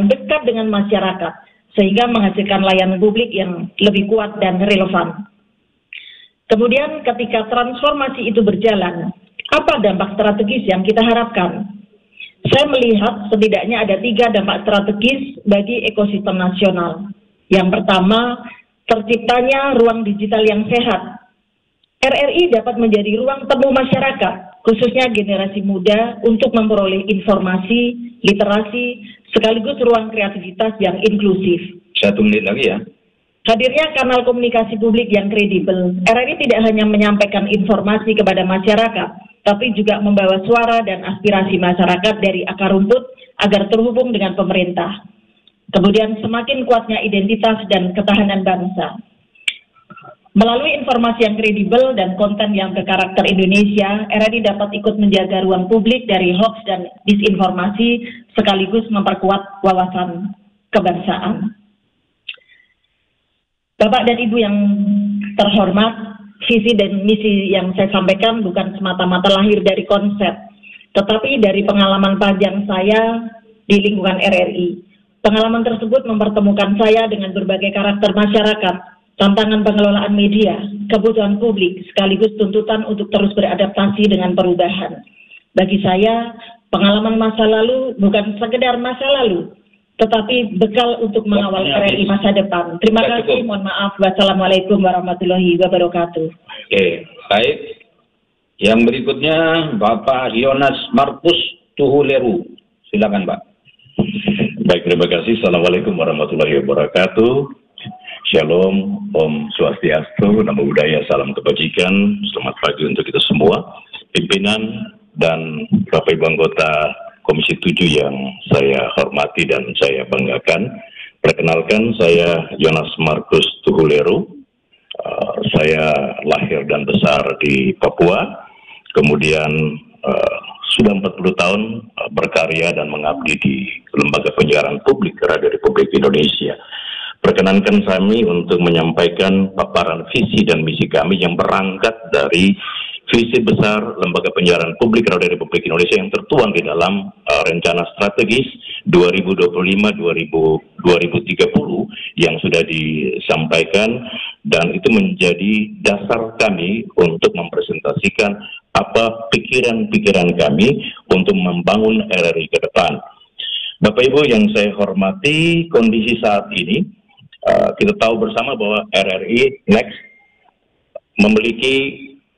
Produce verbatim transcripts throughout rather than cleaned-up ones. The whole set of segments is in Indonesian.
yang dekat dengan masyarakat, sehingga menghasilkan layanan publik yang lebih kuat dan relevan. Kemudian ketika transformasi itu berjalan, apa dampak strategis yang kita harapkan? Saya melihat setidaknya ada tiga dampak strategis bagi ekosistem nasional. Yang pertama, terciptanya ruang digital yang sehat. R R I dapat menjadi ruang temu masyarakat, khususnya generasi muda, untuk memperoleh informasi, literasi, sekaligus ruang kreativitas yang inklusif. Satu menit lagi ya. Hadirnya kanal komunikasi publik yang kredibel, R R I tidak hanya menyampaikan informasi kepada masyarakat, tapi juga membawa suara dan aspirasi masyarakat dari akar rumput agar terhubung dengan pemerintah. Kemudian semakin kuatnya identitas dan ketahanan bangsa. Melalui informasi yang kredibel dan konten yang berkarakter Indonesia, R R I dapat ikut menjaga ruang publik dari hoax dan disinformasi, sekaligus memperkuat wawasan kebangsaan. Bapak dan Ibu yang terhormat, visi dan misi yang saya sampaikan bukan semata-mata lahir dari konsep, tetapi dari pengalaman panjang saya di lingkungan R R I. Pengalaman tersebut mempertemukan saya dengan berbagai karakter masyarakat, tantangan pengelolaan media, kebutuhan publik, sekaligus tuntutan untuk terus beradaptasi dengan perubahan. Bagi saya, pengalaman masa lalu bukan sekedar masa lalu, tetapi bekal untuk mengawal R R I masa depan. Terima kasih, mohon maaf. Wassalamualaikum warahmatullahi wabarakatuh. Oke, baik. Yang berikutnya, Bapak Yonas Markus Tuhuleru. Silakan, Pak. Baik, terima kasih. Assalamualaikum warahmatullahi wabarakatuh. Shalom, Om Swastiastu, Namo Buddhaya, salam kebajikan. Selamat pagi untuk kita semua, pimpinan dan Bapak Ibu anggota Komisi tujuh yang saya hormati dan saya banggakan. Perkenalkan, saya Yonas Markus Tuhuleru. Uh, saya lahir dan besar di Papua, kemudian uh, sudah empat puluh tahun uh, berkarya dan mengabdi di Lembaga Penyiaran Publik Radio Republik Indonesia. Perkenankan kami untuk menyampaikan paparan visi dan misi kami yang berangkat dari visi besar Lembaga Penyiaran Publik Radio Republik Indonesia yang tertuang di dalam uh, rencana strategis dua ribu dua puluh lima sampai dua ribu tiga puluh yang sudah disampaikan, dan itu menjadi dasar kami untuk mempresentasikan apa pikiran-pikiran kami untuk membangun R R I ke depan. Bapak Ibu yang saya hormati, kondisi saat ini Uh, kita tahu bersama bahwa R R I Next memiliki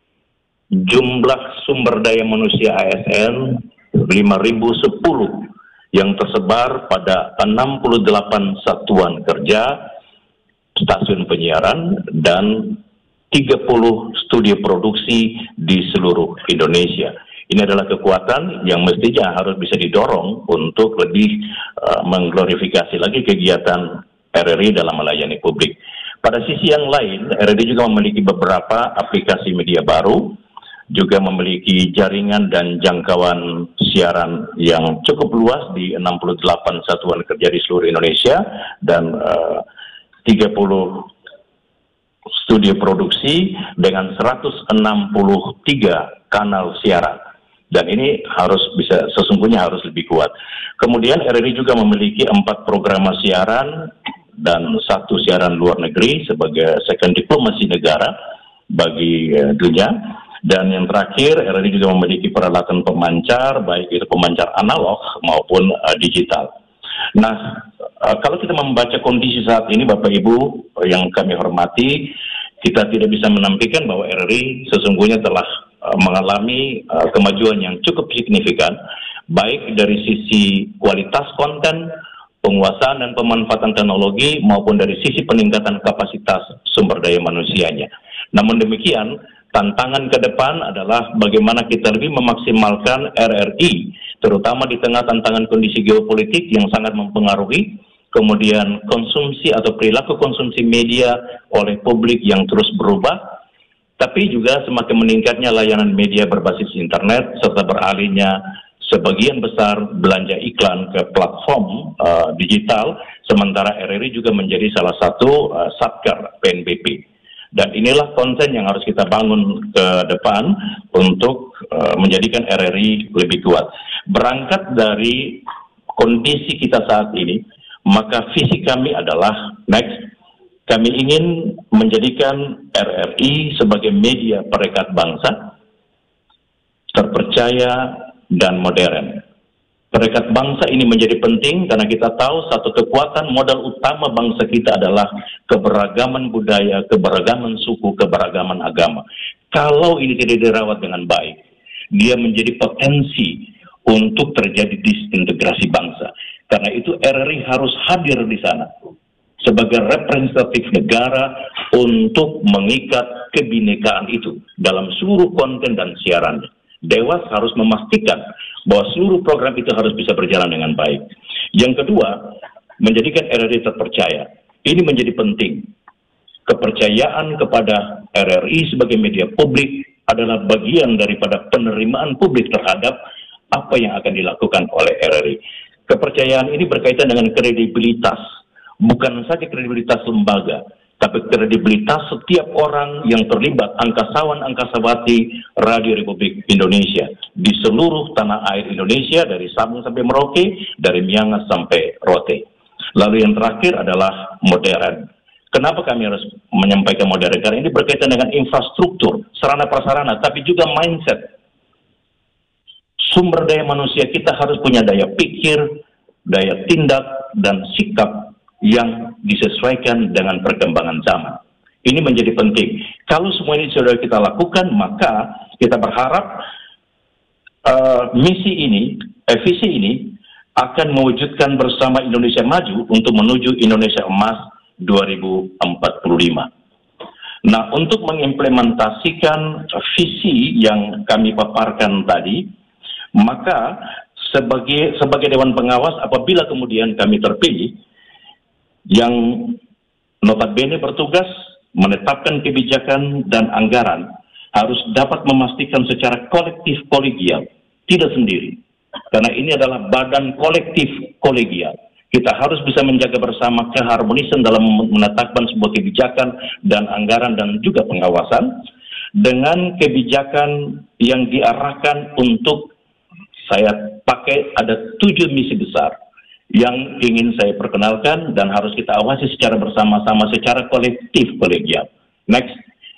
jumlah sumber daya manusia A S N lima ribu sepuluh yang tersebar pada enam puluh delapan satuan kerja, stasiun penyiaran, dan tiga puluh studio produksi di seluruh Indonesia. Ini adalah kekuatan yang mestinya harus bisa didorong untuk lebih uh, mengglorifikasi lagi kegiatan R R I dalam melayani publik. Pada sisi yang lain, R R I juga memiliki beberapa aplikasi media baru, juga memiliki jaringan dan jangkauan siaran yang cukup luas di enam puluh delapan satuan kerja di seluruh Indonesia, dan uh, tiga puluh studio produksi dengan seratus enam puluh tiga kanal siaran. Dan ini harus bisa, sesungguhnya harus lebih kuat. Kemudian R R I juga memiliki empat program siaran dan satu siaran luar negeri sebagai second diplomasi negara bagi uh, dunia. Dan yang terakhir, R R I juga memiliki peralatan pemancar, baik itu pemancar analog maupun uh, digital. Nah, uh, kalau kita membaca kondisi saat ini, Bapak Ibu yang kami hormati, kita tidak bisa menampilkan bahwa R R I sesungguhnya telah uh, mengalami uh, kemajuan yang cukup signifikan, baik dari sisi kualitas konten, penguasaan dan pemanfaatan teknologi, maupun dari sisi peningkatan kapasitas sumber daya manusianya. Namun demikian, tantangan ke depan adalah bagaimana kita lebih memaksimalkan R R I, terutama di tengah tantangan kondisi geopolitik yang sangat mempengaruhi, kemudian konsumsi atau perilaku konsumsi media oleh publik yang terus berubah, tapi juga semakin meningkatnya layanan media berbasis internet, serta beralihnya sebagian besar belanja iklan ke platform uh, digital, sementara R R I juga menjadi salah satu uh, satker P N B P. Dan inilah konten yang harus kita bangun ke depan untuk uh, menjadikan R R I lebih kuat. Berangkat dari kondisi kita saat ini, maka visi kami adalah next, kami ingin menjadikan R R I sebagai media perekat bangsa, terpercaya dan modern. Perekat bangsa ini menjadi penting karena kita tahu satu kekuatan modal utama bangsa kita adalah keberagaman budaya, keberagaman suku, keberagaman agama. Kalau ini tidak dirawat dengan baik, dia menjadi potensi untuk terjadi disintegrasi bangsa. Karena itu R R I harus hadir di sana sebagai representatif negara untuk mengikat kebinekaan itu dalam seluruh konten dan siarannya. Dewas harus memastikan bahwa seluruh program itu harus bisa berjalan dengan baik. Yang kedua, menjadikan R R I terpercaya. Ini menjadi penting. Kepercayaan kepada R R I sebagai media publik adalah bagian daripada penerimaan publik terhadap apa yang akan dilakukan oleh R R I. Kepercayaan ini berkaitan dengan kredibilitas. Bukan saja kredibilitas lembaga, tapi kredibilitas setiap orang yang terlibat angkasawan-angkasawati Radio Republik Indonesia di seluruh tanah air Indonesia, dari Sabang sampai Merauke, dari Miangas sampai Rote. Lalu yang terakhir adalah modern. Kenapa kami harus menyampaikan modern? Karena ini berkaitan dengan infrastruktur, sarana prasarana, tapi juga mindset. Sumber daya manusia kita harus punya daya pikir, daya tindak, dan sikap yang disesuaikan dengan perkembangan zaman. Ini menjadi penting. Kalau semua ini sudah kita lakukan, maka kita berharap uh, misi ini, eh, visi ini akan mewujudkan bersama Indonesia Maju untuk menuju Indonesia Emas dua ribu empat puluh lima. Nah, untuk mengimplementasikan visi yang kami paparkan tadi, maka sebagai sebagai Dewan Pengawas, apabila kemudian kami terpilih, yang notabene bertugas menetapkan kebijakan dan anggaran, harus dapat memastikan secara kolektif kolegial, tidak sendiri. Karena ini adalah badan kolektif kolegial. Kita harus bisa menjaga bersama keharmonisan dalam menetapkan sebuah kebijakan dan anggaran dan juga pengawasan, dengan kebijakan yang diarahkan untuk, saya pakai ada tujuh misi besar yang ingin saya perkenalkan dan harus kita awasi secara bersama-sama, secara kolektif kolegial. Next,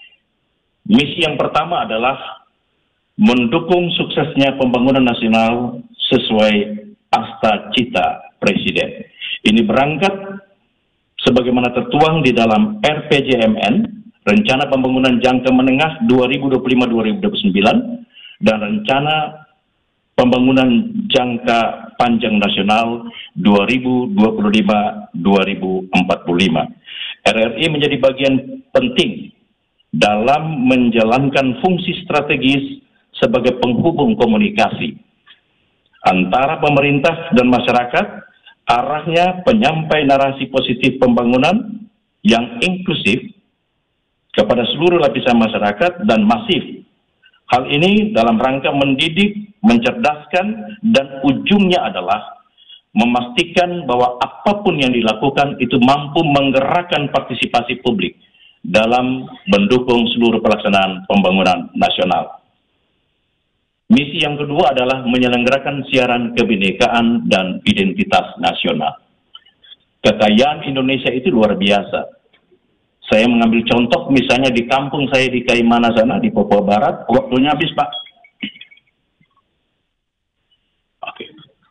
misi yang pertama adalah mendukung suksesnya pembangunan nasional sesuai asta cita Presiden. Ini berangkat sebagaimana tertuang di dalam R P J M N, Rencana Pembangunan Jangka Menengah dua ribu dua puluh lima sampai dua ribu dua puluh sembilan, dan Rencana Pembangunan Jangka Panjang Nasional dua ribu dua puluh lima sampai dua ribu empat puluh lima. R R I menjadi bagian penting dalam menjalankan fungsi strategis sebagai penghubung komunikasi antara pemerintah dan masyarakat, arahnya penyampai narasi positif pembangunan yang inklusif kepada seluruh lapisan masyarakat dan masif. Hal ini dalam rangka mendidik, mencerdaskan, dan ujungnya adalah memastikan bahwa apapun yang dilakukan itu mampu menggerakkan partisipasi publik dalam mendukung seluruh pelaksanaan pembangunan nasional. Misi yang kedua adalah menyelenggarakan siaran kebinekaan dan identitas nasional. Kekayaan Indonesia itu luar biasa. Saya mengambil contoh misalnya di kampung saya di Kaimana sana, di Papua Barat. Waktunya habis, Pak. Oke.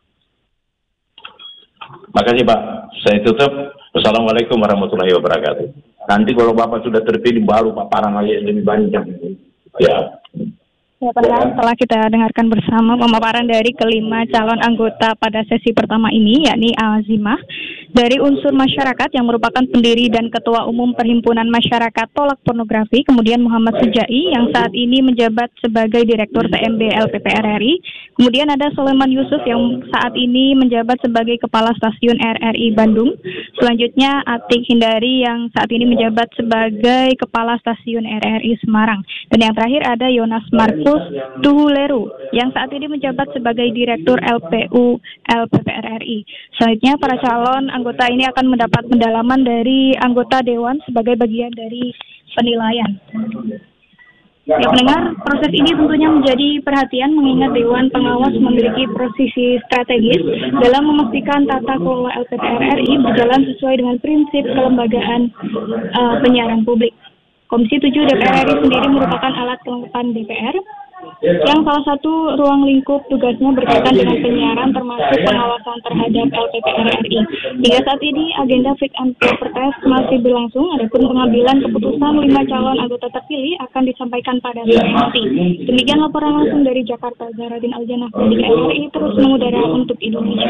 Makasih, Pak. Saya tutup. Wassalamualaikum warahmatullahi wabarakatuh. Nanti kalau Bapak sudah terpilih baru paparan lagi lebih banyak. Ya. Ya, pendengar, setelah kita dengarkan bersama pemaparan dari kelima calon anggota pada sesi pertama ini, yakni Azimah, dari unsur masyarakat yang merupakan pendiri dan ketua umum Perhimpunan Masyarakat Tolak Pornografi, kemudian Muhammad Sujai yang saat ini menjabat sebagai Direktur T M B L P P R R I, kemudian ada Soleman Yusuf yang saat ini menjabat sebagai Kepala Stasiun R R I Bandung, selanjutnya Atik Hindari yang saat ini menjabat sebagai Kepala Stasiun R R I Semarang, dan yang terakhir ada Yonas Markus Tuhuleru yang saat ini menjabat sebagai Direktur L P U L P P R R I. Selanjutnya para calon anggota ini akan mendapat pendalaman dari anggota Dewan sebagai bagian dari penilaian. Ya pendengar, proses ini tentunya menjadi perhatian mengingat Dewan Pengawas memiliki posisi strategis dalam memastikan tata kelola L P P R R I berjalan sesuai dengan prinsip kelembagaan uh, penyiaran publik. Komisi tujuh D P R R I sendiri merupakan alat kelengkapan D P R yang salah satu ruang lingkup tugasnya berkaitan dengan penyiaran termasuk pengawasan terhadap L P P R R I. Hingga saat ini agenda fit and proper test masih berlangsung, adapun pengambilan keputusan lima calon anggota terpilih akan disampaikan pada sore nanti. Demikian laporan langsung dari Jakarta, Zahraddin Aljanah, P D K R I terus mengudara untuk Indonesia.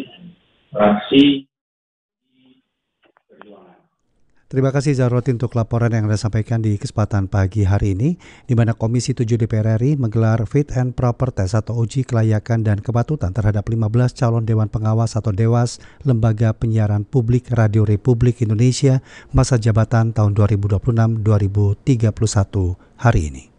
Terima kasih Zahrotin untuk laporan yang Anda sampaikan di kesempatan pagi hari ini, di mana Komisi tujuh D P R R I menggelar Fit and Proper Test atau uji kelayakan dan kepatutan terhadap lima belas calon Dewan Pengawas atau Dewas Lembaga Penyiaran Publik Radio Republik Indonesia masa jabatan tahun dua ribu dua puluh enam sampai dua ribu tiga puluh satu hari ini.